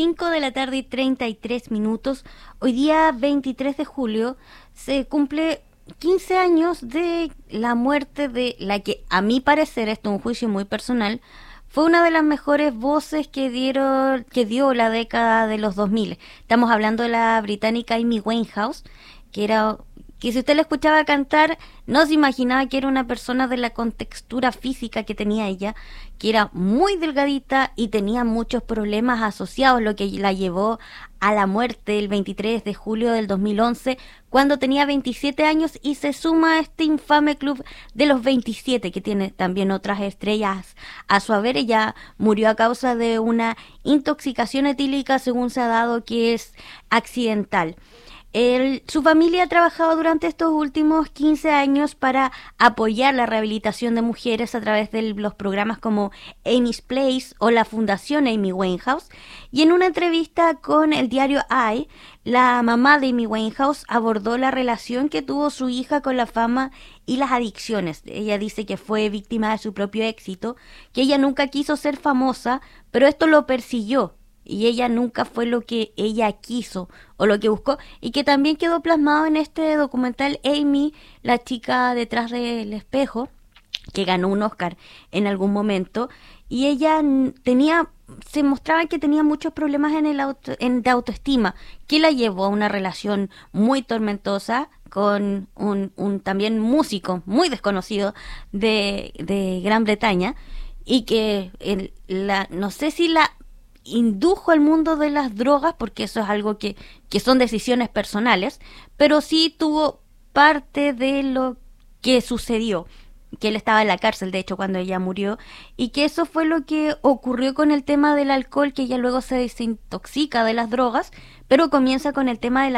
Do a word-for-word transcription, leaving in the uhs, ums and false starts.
cinco de la tarde y treinta y tres minutos. Hoy día veintitrés de julio se cumple quince años de la muerte de la que, a mi parecer, esto es un juicio muy personal, fue una de las mejores voces que dieron, que dio la década de los dos mil. Estamos hablando de la británica Amy Winehouse, que era que si usted la escuchaba cantar, no se imaginaba que era una persona de la contextura física que tenía ella, que era muy delgadita y tenía muchos problemas asociados, lo que la llevó a la muerte el veintitrés de julio del dos mil once, cuando tenía veintisiete años, y se suma a este infame club de los veintisiete, que tiene también otras estrellas a su haber. Ella murió a causa de una intoxicación etílica, según se ha dado, que es accidental. El, su familia ha trabajado durante estos últimos quince años para apoyar la rehabilitación de mujeres a través de los programas como Amy's Place o la Fundación Amy Winehouse. Y en una entrevista con el diario I, la mamá de Amy Winehouse abordó la relación que tuvo su hija con la fama y las adicciones. Ella dice que fue víctima de su propio éxito, que ella nunca quiso ser famosa, pero esto lo persiguió. Y ella nunca fue lo que ella quiso o lo que buscó, y que también quedó plasmado en este documental Amy, la chica detrás del espejo, que ganó un Oscar en algún momento. Y ella tenía, se mostraba que tenía muchos problemas en el auto, en, de autoestima, que la llevó a una relación muy tormentosa con un, un también músico muy desconocido de, de Gran Bretaña, y que el, la, no sé si la indujo al mundo de las drogas, porque eso es algo que, que son decisiones personales, pero sí tuvo parte de lo que sucedió, que él estaba en la cárcel, de hecho, cuando ella murió, y que eso fue lo que ocurrió con el tema del alcohol, que ella luego se desintoxica de las drogas, pero comienza con el tema de la